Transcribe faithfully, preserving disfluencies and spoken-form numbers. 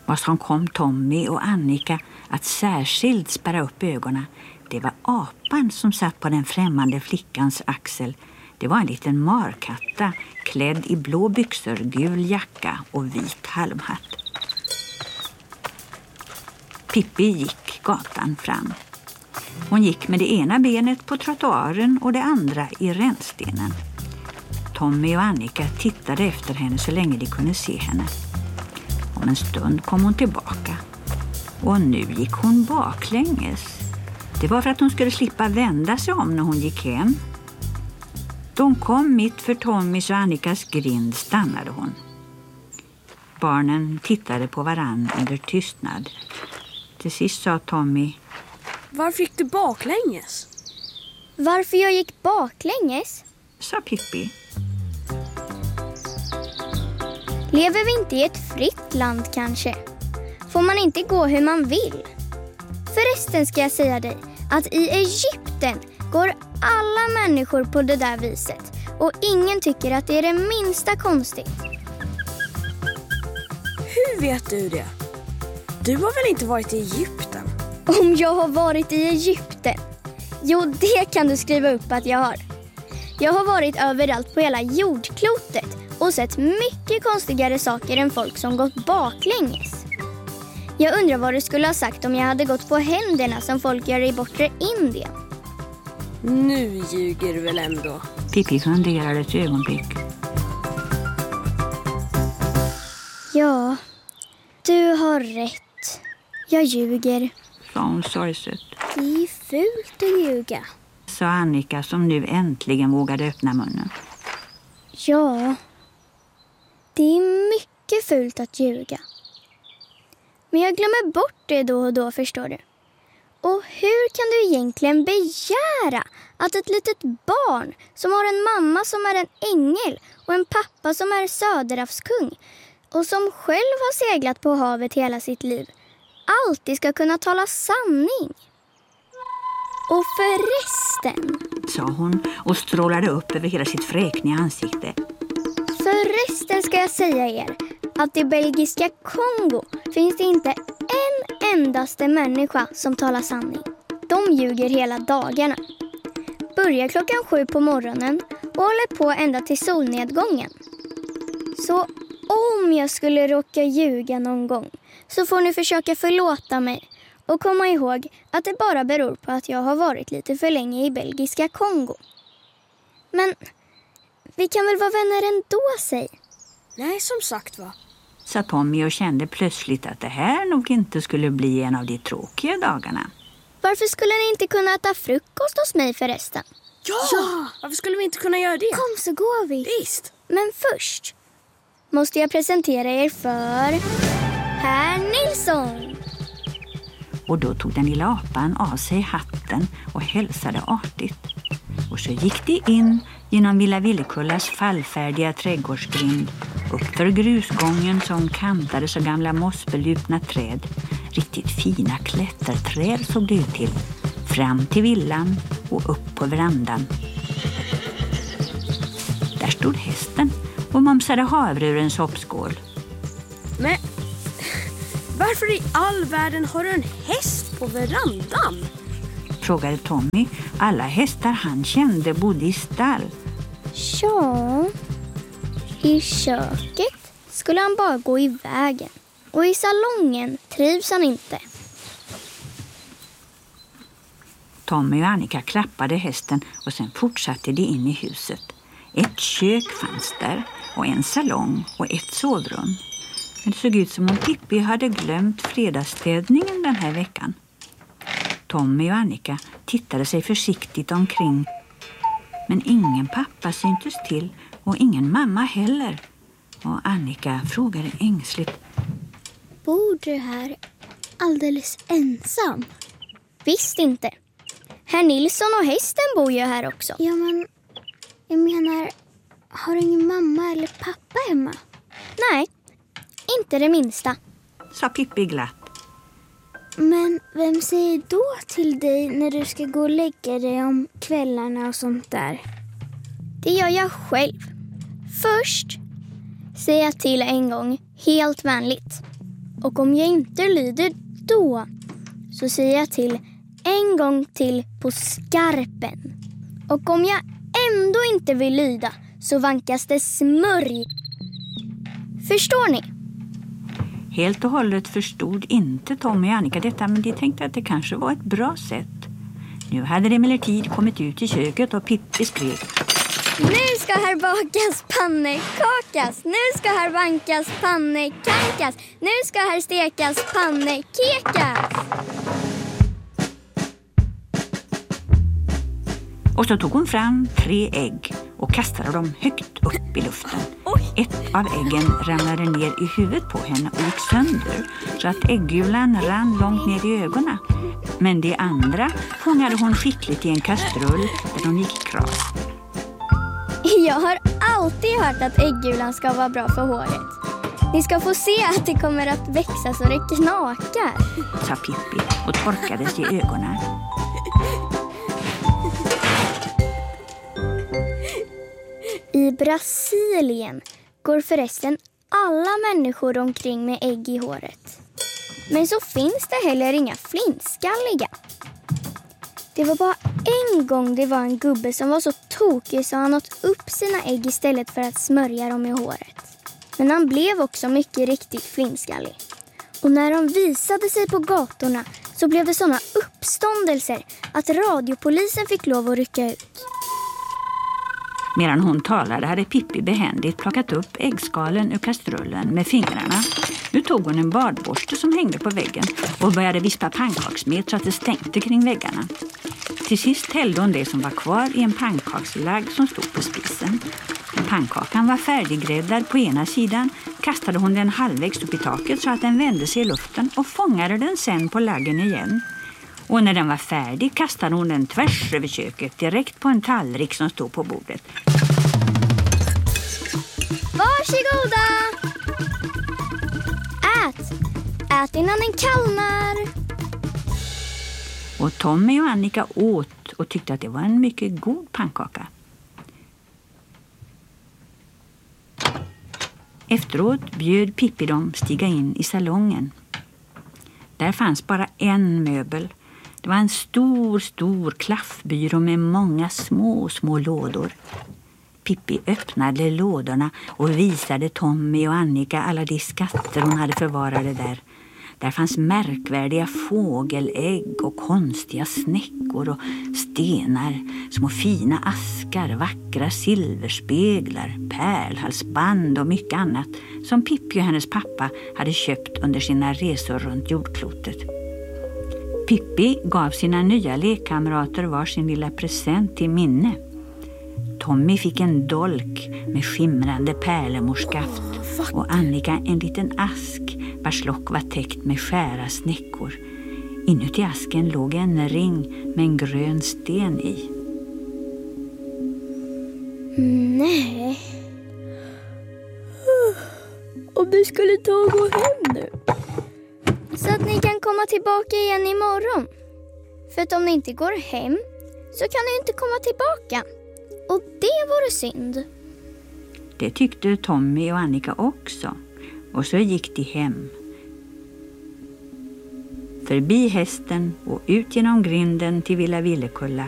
Vad som kom Tommy och Annika att särskilt spärra upp ögonen, det var apan som satt på den främmande flickans axel. Det var en liten markatta klädd i blå byxor, gul jacka och vit halmhatt. Pippi gick gatan fram. Hon gick med det ena benet på trottoaren och det andra i rännstenen. Tommy och Annika tittade efter henne så länge de kunde se henne. Om en stund kom hon tillbaka. Och nu gick hon baklänges. Det var för att hon skulle slippa vända sig om när hon gick hem. Då hon kom mitt för Tommys och Annikas grind stannade hon. Barnen tittade på varann under tystnad. Till sist sa Tommy: Varför gick du baklänges? Varför jag gick baklänges? Sa Pippi. Lever vi inte i ett fritt land kanske? Får man inte gå hur man vill? Förresten ska jag säga dig att i Egypten går alla människor på det där viset. Och ingen tycker att det är det minsta konstigt. Hur vet du det? Du har väl inte varit i Egypten? Om jag har varit i Egypten? Jo, det kan du skriva upp att jag har. Jag har varit överallt på hela jordklotet och sett mycket konstigare saker än folk som gått baklänges. Jag undrar vad du skulle ha sagt om jag hade gått på händerna som folk gör i bortre Indien. Nu ljuger du väl ändå? Pippi funderade ett ögonblick. Ja, du har rätt. Jag ljuger. Sa hon sorgset. Det är fult att ljuga. Sa Annika som nu äntligen vågade öppna munnen. Ja, det är mycket fult att ljuga. Men jag glömmer bort det då och då, förstår du. Och hur kan du egentligen begära att ett litet barn som har en mamma som är en ängel och en pappa som är söderhavskung och som själv har seglat på havet hela sitt liv alltid ska kunna tala sanning? Och förresten, sa hon och strålade upp över hela sitt fräkniga ansikte. Förresten ska jag säga er att i belgiska Kongo finns det inte en endaste människa som talar sanning. De ljuger hela dagarna. Börjar klockan sju på morgonen och håller på ända till solnedgången. Så om jag skulle råka ljuga någon gång så får ni försöka förlåta mig och komma ihåg att det bara beror på att jag har varit lite för länge i belgiska Kongo. Men vi kan väl vara vänner ändå, säg? Nej, som sagt va. Sa Tommy och kände plötsligt att det här nog inte skulle bli en av de tråkiga dagarna. Varför skulle ni inte kunna äta frukost hos mig förresten? Ja! ja! Varför skulle vi inte kunna göra det? Kom så går vi. Visst. Men först måste jag presentera er för Herr Nilsson. Och då tog den lilla apan av sig hatten och hälsade artigt. Och så gick de in genom Villa Villekullas fallfärdiga trädgårdsgrind, upp för grusgången som kantades av gamla mossbelupna träd. Riktigt fina klätterträd såg det ut till. Fram till villan och upp på verandan. Där stod hästen och mumsade havre ur en soppskål. Men varför i all världen har du en häst på verandan? Frågade Tommy. Alla hästar han kände bodde i stall. Ja, i köket skulle han bara gå i vägen. Och i salongen trivs han inte. Tommy och Annika klappade hästen och sen fortsatte de in i huset. Ett kök fanns där och en salong och ett sovrum. Men det såg ut som om Pippi hade glömt fredagsstädningen den här veckan. Tommy och Annika tittade sig försiktigt omkring. Men ingen pappa syntes till och ingen mamma heller. Och Annika frågade ängsligt. Bor du här alldeles ensam? Visst inte. Herr Nilsson och hästen bor ju här också. Ja, men jag menar, har du ingen mamma eller pappa hemma? Nej, inte det minsta. Sa Pippi glatt. Men vem säger då till dig när du ska gå och lägga dig om kvällarna och sånt där? Det gör jag själv. Först säger jag till en gång helt vänligt. Och om jag inte lyder då, så säger jag till en gång till på skarpen. Och om jag ändå inte vill lyda, så vankas det smörj. Förstår ni? Helt och hållet förstod inte Tommy och Annika detta, men de tänkte att det kanske var ett bra sätt. Nu hade det emellertid kommit ut i köket och Pippi skrek: Nu ska här bakas pannekakas, nu ska här bankas pannekankas, nu ska här stekas pannekekas. Och så tog hon fram tre ägg och kastade dem högt upp i luften. Ett av äggen ramlade ner i huvudet på henne och gick sönder, så att äggulan rann långt ner i ögonen. Men det andra fångade hon skickligt i en kastrull där de gick i kras. Jag har alltid hört att äggulan ska vara bra för håret. Ni ska få se att det kommer att växa så det knakar, sa Pippi och torkade sig i ögonen. I Brasilien går förresten alla människor omkring med ägg i håret. Men så finns det heller inga flintskalliga. Det var bara en gång det var en gubbe som var så tokig så han åt upp sina ägg istället för att smörja dem i håret. Men han blev också mycket riktigt flintskallig. Och när de visade sig på gatorna så blev det såna uppståndelser att radiopolisen fick lov att rycka ut. Medan hon talade hade Pippi behändigt plockat upp äggskalen ur kastrullen med fingrarna. Nu tog hon en badborste som hängde på väggen och började vispa pannkaksmet så att det stänkte kring väggarna. Till sist hällde hon det som var kvar i en pannkakslagg som stod på spisen. Pannkakan var färdiggräddad på ena sidan, kastade hon den halvvägs upp i taket så att den vände sig i luften och fångade den sen på laggen igen. Och när den var färdig kastade hon den tvärs över köket direkt på en tallrik som stod på bordet. Varsågoda! Ät! Ät innan den kallnar! Och Tommy och Annika åt och tyckte att det var en mycket god pannkaka. Efteråt bjöd Pippi dem stiga in i salongen. Där fanns bara en möbel. Det var en stor, stor klaffbyrå med många små, små lådor. Pippi öppnade lådorna och visade Tommy och Annika alla de skatter hon hade förvarade där. Där fanns märkvärdiga fågelägg och konstiga snäckor och stenar, små fina askar, vackra silverspeglar, pärlhalsband och mycket annat som Pippi och hennes pappa hade köpt under sina resor runt jordklotet. Pippi gav sina nya lekkamrater var sin lilla present till minne. Tommy fick en dolk med skimrande pärlemorskaft och Annika en liten ask vars lock var täckt med skära snäckor. Inuti asken låg en ring med en grön sten i. Nej. Om du skulle ta och gå hem nu. Så att ni kan komma tillbaka igen imorgon. För att om ni inte går hem så kan ni inte komma tillbaka. Och det vore synd. Det tyckte Tommy och Annika också. Och så gick de hem. Förbi hästen och ut genom grinden till Villa Villekulla